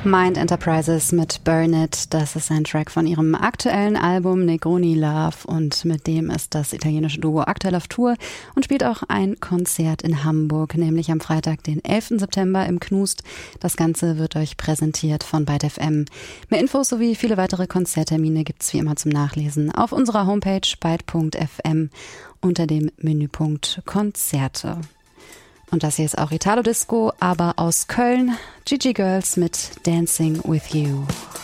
Mind Enterprises mit Burn It. Das ist ein Track von ihrem aktuellen Album Negroni Love und mit dem ist das italienische Duo aktuell auf Tour und spielt auch ein Konzert in Hamburg, nämlich am Freitag, den 11. September im Knust. Das Ganze wird euch präsentiert von Byte FM. Mehr Infos sowie viele weitere Konzerttermine gibt's wie immer zum Nachlesen auf unserer Homepage byte.fm unter dem Menüpunkt Konzerte. Und das hier ist auch Italo Disco, aber aus Köln. Gigi Girls mit Dancing With You.